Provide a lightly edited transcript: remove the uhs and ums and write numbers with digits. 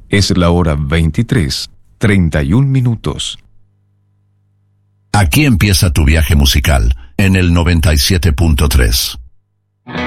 Es la hora 23:31. Aquí empieza tu viaje musical, en el 97.3.